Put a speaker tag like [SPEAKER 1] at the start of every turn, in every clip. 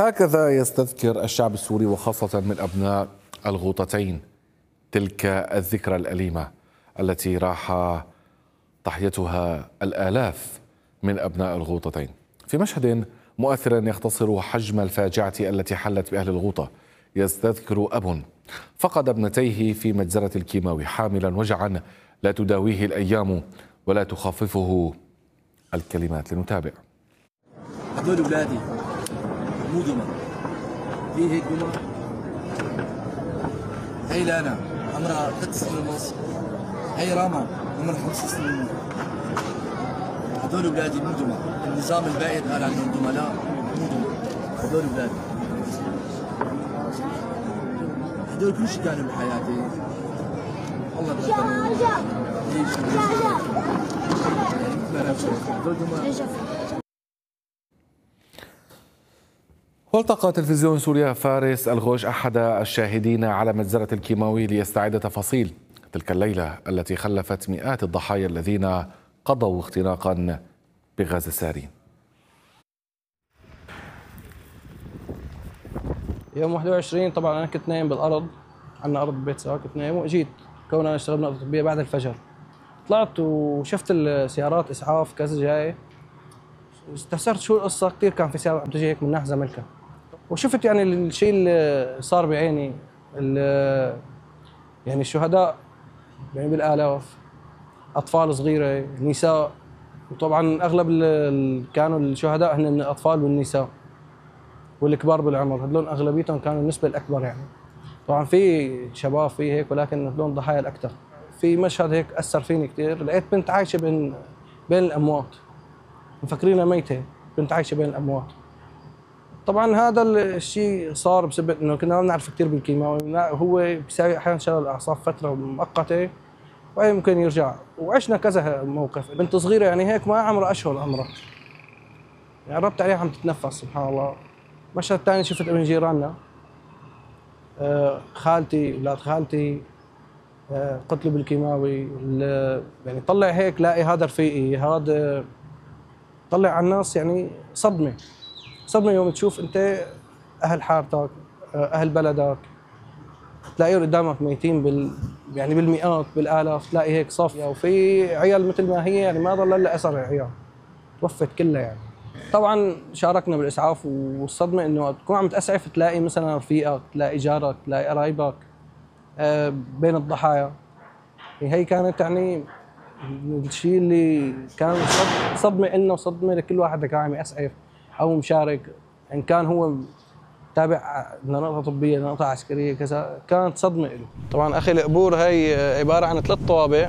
[SPEAKER 1] هكذا يستذكر الشعب السوري وخاصة من أبناء الغوطتين تلك الذكرى الأليمة التي راح ضحيتها الآلاف من أبناء الغوطتين، في مشهد مؤثر يختصر حجم الفاجعة التي حلت بأهل الغوطة. يستذكر أب فقد ابنتيه في مجزرة الكيماوي حاملا وجعا لا تداويه الأيام ولا تخففه الكلمات. لنتابع.
[SPEAKER 2] هدول أولادي مو دمى، في هيك دمى. هي لانا عمرها 3 سنين ونص، هي راما عمرها 5 سنين. هدول أولادي مو دمى، النظام البائد قال عنهم دمى، لا مو دمى، هدول أولادي. هدول كل شيء كانوا بحياتي. والله
[SPEAKER 1] والتقى تلفزيون سوريا فارس الغوش أحد الشاهدين على مجزرة الكيماوي ليستعيد تفاصيل تلك الليلة التي خلفت مئات الضحايا الذين قضوا اختناقا بغاز السارين.
[SPEAKER 3] يوم 21 طبعا انا كنت نايم بالارض، عندنا ارض ببيت سوا، كنت نايم واجيت كون انا اشتغل بنقطة طبية بعد الفجر. طلعت وشفت السيارات اسعاف كذا جاي، استفسرت شو القصة. كثير كان في سيارة عم تجي هيك من ناحية زملكا، وشفت يعني الشيء اللي صار بعيني، يعني الشهداء يعني بالالاف، اطفال صغيرة، نساء، وطبعا اغلب كانوا الشهداء هن الاطفال والنساء والكبار بالعمر، هذول اغلبيتهم كانوا النسبه الاكبر. يعني طبعا في شباب في هيك، ولكن هذول الضحايا الاكثر. في مشهد هيك اثر فيني كثير، لقيت بنت عايشه بين الاموات، مفكرينها ميته، بنت عايشه بين الاموات. طبعا هذا الشيء صار بسبب انه كنا ما بنعرف كثير بالكيماوي، هو بيساوي احيانا شغل الاعصاب فتره مؤقته وبعدين ممكن يرجع. وعشنا كذا موقف، بنت صغيره يعني هيك ما عمرها اشهر عمرها، يعني قربت عليها عم تتنفس سبحان الله. مشهد ثاني شفت ابن جيراننا، خالتي اولاد خالتي قتلوا بالكيماوي. يعني طلع هيك لاقي هذا رفيقي، هذا طلع على الناس يعني صدمه يوم تشوف انت اهل حارتك اهل بلدك تلاقيهم قدامك ميتين يعني بالمئات بالالاف، تلاقي هيك صف، وفي عيال مثل ما هي يعني ما ضل الا اثر العيال، توفت كلها. يعني طبعا شاركنا بالاسعاف، والصدمه انه تكون عم تسعف تلاقي مثلا رفيقك، تلاقي جارك، تلاقي قرايبك بين الضحايا. هي كانت يعني الشيء اللي كان صدمه لنا وصدمه لكل واحد كان عم يسعف او مشارك، ان كان هو تابع لنقطه طبيه لنقطه عسكريه كذا، كانت صدمه له. طبعا اخي القبور هي عباره عن 3 طوابق،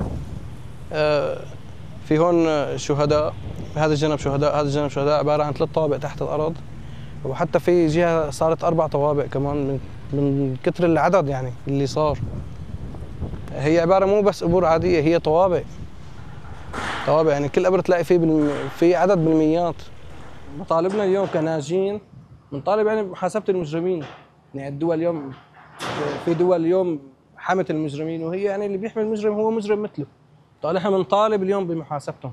[SPEAKER 3] في هون شهداء، هذا الجنب شهداء، هذا الجنب شهداء، عباره عن 3 طوابق تحت الارض، وحتى في جهه صارت 4 طوابق كمان من كثر العدد يعني اللي صار. هي عباره مو بس قبور عاديه، هي طوابق يعني كل قبر تلاقي فيه في عدد بالميات. مطالبنا اليوم كناجين بنطالب يعني بمحاسبه المجرمين. يعني الدول اليوم، في دول اليوم حمت المجرمين، وهي يعني اللي بيحمي المجرم هو مجرم مثله. طيب احنا بنطالب اليوم بمحاسبتهم.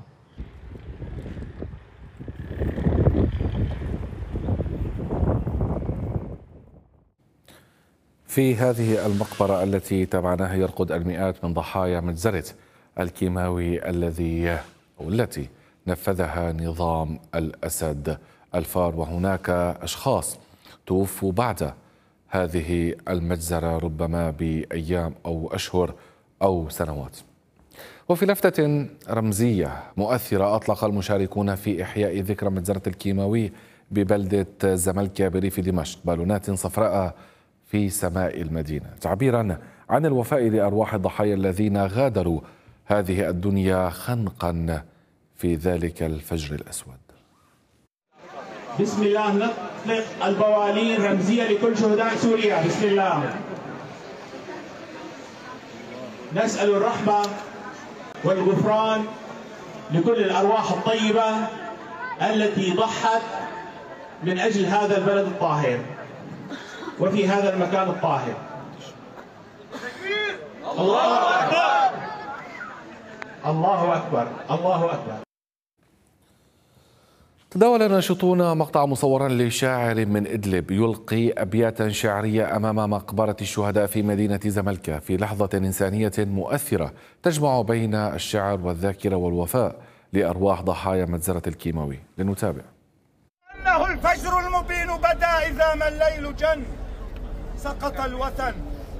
[SPEAKER 1] في هذه المقبرة التي تابعناها يرقد المئات من ضحايا مجزرة الكيماوي التي نفذها نظام الأسد الفار، وهناك أشخاص توفوا بعد هذه المجزرة ربما بأيام أو أشهر أو سنوات. وفي لفتة رمزية مؤثرة أطلق المشاركون في إحياء ذكرى مجزرة الكيماوي ببلدة زملكا بريف دمشق بالونات صفراء في سماء المدينة، تعبيرا عن الوفاء لأرواح الضحايا الذين غادروا هذه الدنيا خنقا في ذلك الفجر الأسود.
[SPEAKER 4] بسم الله نطلق البوالين رمزية لكل شهداء سوريا. بسم الله نسأل الرحمة والغفران لكل الأرواح الطيبة التي ضحت من أجل هذا البلد الطاهر وفي هذا المكان الطاهر. الله أكبر الله أكبر الله أكبر.
[SPEAKER 1] تداول ناشطون مقطع مصورا لشاعر من إدلب يلقي أبياتا شعرية أمام مقبرة الشهداء في مدينة زملكة في لحظة إنسانية مؤثرة تجمع بين الشعر والذاكرة والوفاء لأرواح ضحايا مجزرة الكيماوي. لنتابع.
[SPEAKER 5] إنه الفجر المبين بدا إذا ما الليل جن، سقط الوثن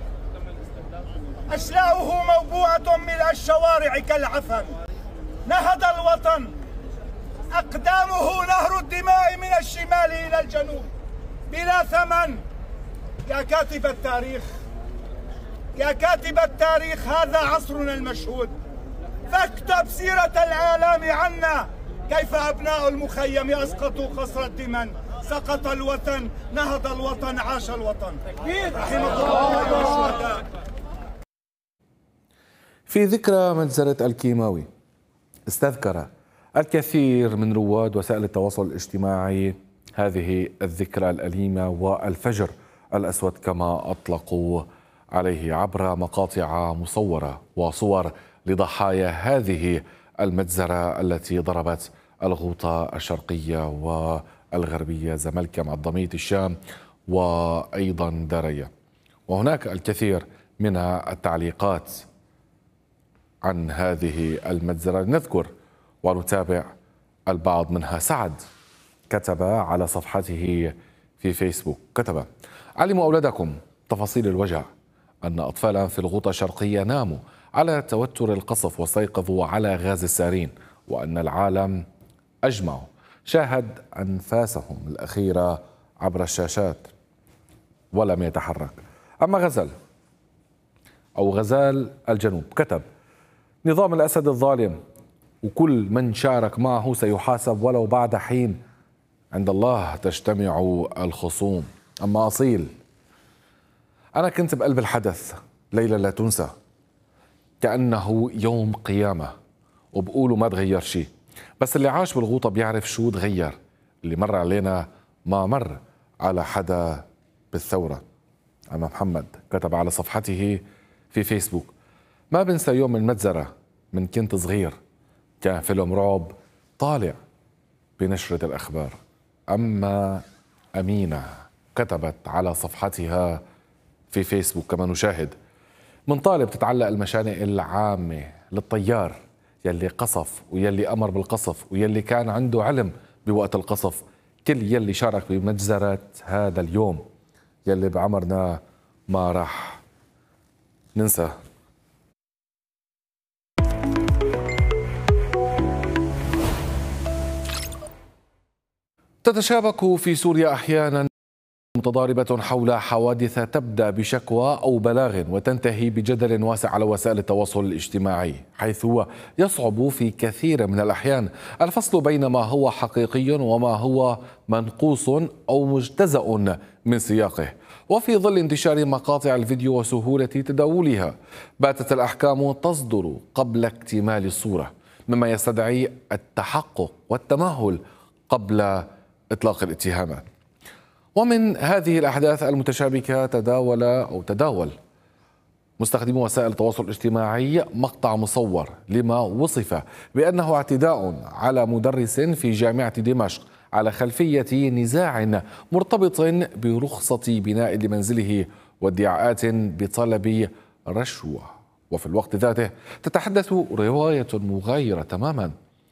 [SPEAKER 5] أشلاؤه موبوءة ملء الشوارع كالعفن، نهض الوطن أقدامه نهر الدماء من الشمال إلى الجنوب بلا ثمن. يا كاتب التاريخ، يا كاتب التاريخ، هذا عصرنا المشهود، فاكتب سيرة الآلام عنا، كيف أبناء المخيم أسقطوا قصر الدمن، سقط الوطن، نهض الوطن، عاش الوطن، رحمة الله أيها الشهداء.
[SPEAKER 1] في ذكرى مجزرة الكيماوي استذكر الكثير من رواد وسائل التواصل الاجتماعي هذه الذكرى الأليمة والفجر الأسود كما أطلقوا عليه عبر مقاطع مصورة وصور لضحايا هذه المجزرة التي ضربت الغوطة الشرقية والغربية زملكة مع الضميط الشام وأيضا داريا. وهناك الكثير من التعليقات عن هذه المجزرة، نذكر ونتابع البعض منها. سعد كتب على صفحته في فيسبوك، كتب: علموا أولادكم تفاصيل الوجع، أن أطفالا في الغوطة الشرقية ناموا على توتر القصف واستيقظوا على غاز السارين، وأن العالم أجمع شاهد أنفاسهم الأخيرة عبر الشاشات ولم يتحرك. أما غزال الجنوب كتب: نظام الأسد الظالم وكل من شارك معه سيحاسب ولو بعد حين، عند الله تجتمع الخصوم. أما أصيل: أنا كنت بقلب الحدث ليلة لا تنسى، كأنه يوم قيامة، وبقولوا ما تغير شيء، بس اللي عاش بالغوطة بيعرف شو تغير، اللي مر علينا ما مر على حدا بالثورة. أما محمد كتب على صفحته في فيسبوك: ما بنسى يوم المجزرة من كنت صغير، كان فيلم رعب طالع بنشرة الأخبار. أما أمينة كتبت على صفحتها في فيسبوك كما نشاهد: من طالب تتعلق المشانق العامة للطيار يلي قصف ويلي أمر بالقصف ويلي كان عنده علم بوقت القصف، كل يلي شارك بمجزرة هذا اليوم يلي بعمرنا ما راح ننسى. تتشابك في سوريا أحيانا متضاربة حول حوادث تبدأ بشكوى أو بلاغ وتنتهي بجدل واسع على وسائل التواصل الاجتماعي، حيث يصعب في كثير من الأحيان الفصل بين ما هو حقيقي وما هو منقوص أو مجتزأ من سياقه. وفي ظل انتشار مقاطع الفيديو وسهولة تداولها، باتت الأحكام تصدر قبل اكتمال الصورة، مما يستدعي التحقق والتمهل قبل إطلاق الاتهامات. ومن هذه الأحداث المتشابكة تداول مستخدمو وسائل التواصل الاجتماعي مقطع مصور لما وصف بأنه اعتداء على مدرس في جامعة دمشق على خلفية نزاع مرتبط برخصة بناء لمنزله وادعاءات بطلب رشوة. وفي الوقت ذاته تتحدث رواية مغايرة تماما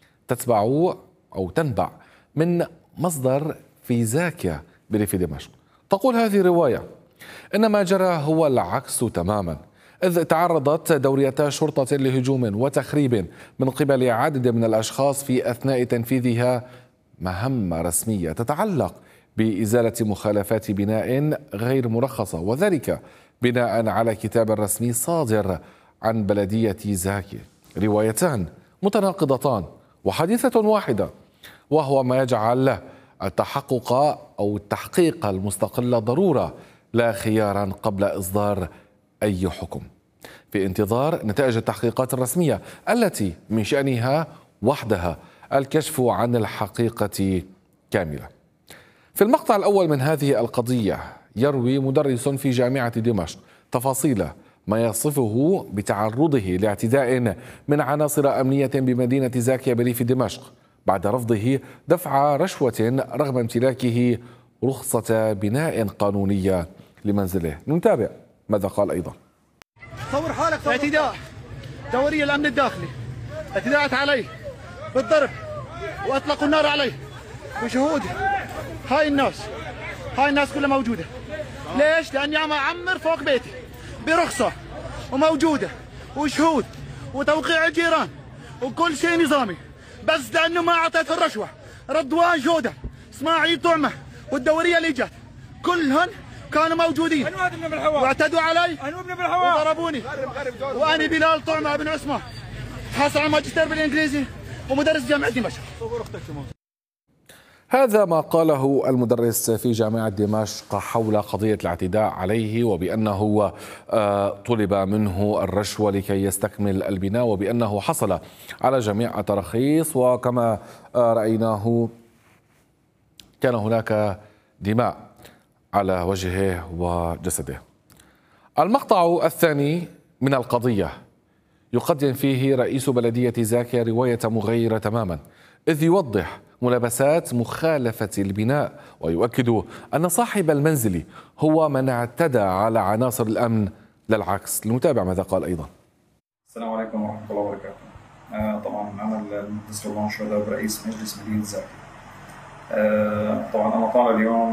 [SPEAKER 1] تنبع من مصدر في زاكيا بريف دمشق. تقول هذه الرواية إن ما جرى هو العكس تماما، إذ تعرضت دوريتا شرطة لهجوم وتخريب من قبل عدد من الأشخاص في أثناء تنفيذها مهمة رسمية تتعلق بإزالة مخالفات بناء غير مرخصة، وذلك بناء على كتاب رسمي صادر عن بلدية زاكيا. روايتان متناقضتان وحادثة واحدة، وهو ما يجعل التحقيق المستقل ضرورة لا خيارا قبل إصدار أي حكم، في انتظار نتائج التحقيقات الرسمية التي من شأنها وحدها الكشف عن الحقيقة كاملة. في المقطع الأول من هذه القضية يروي مدرس في جامعة دمشق تفاصيل ما يصفه بتعرضه لاعتداء من عناصر أمنية بمدينة زاكيا بريف دمشق بعد رفضه دفع رشوة رغم امتلاكه رخصة بناء قانونية لمنزله. نتابع ماذا قال أيضا.
[SPEAKER 6] صور حالك. اعتداء دورية الأمن الداخلي اعتداءت عليه بالضرب وأطلقوا النار عليه وشهود. هاي الناس كلها موجودة. ليش؟ لأني عم أعمر فوق بيتي برخصة وموجودة وشهود وتوقيع الجيران وكل شيء نظامي، بس لأنه ما أعطيت الرشوة. رضوان جودة، إسماعيل طعمة والدورية اللي جت كلهم كانوا موجودين واعتدوا علي وضربوني. وأنا بلال طعمة بن عثمان حاصل على ماجستير بالإنجليزي ومدرس جامعة دمشق.
[SPEAKER 1] هذا ما قاله المدرس في جامعة دمشق حول قضية الاعتداء عليه، وبأنه طلب منه الرشوة لكي يستكمل البناء، وبأنه حصل على جميع التراخيص، وكما رأيناه كان هناك دماء على وجهه وجسده. المقطع الثاني من القضية يقدم فيه رئيس بلدية زاكا رواية مغايرة تماما، إذ يوضح ملابسات مخالفة البناء ويؤكد أن صاحب المنزل هو من اعتدى على عناصر الأمن لا العكس. لنتابع ماذا قال أيضا.
[SPEAKER 7] السلام عليكم ورحمة الله وبركاته. طبعا أنا المهندس رضوان شهداء رئيس مجلس مدينة زاكا. طبعا أنا طالع اليوم